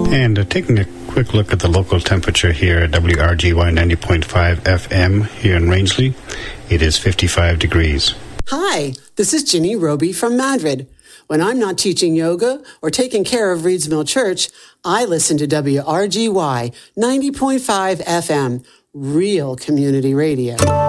And taking a quick look at the local temperature here at WRGY 90.5 FM here in Rangeley, it is 55 degrees. Hi, this is Ginny Roby from Madrid. When I'm not teaching yoga or taking care of Reeds Mill Church, I listen to WRGY 90.5 FM, real community radio.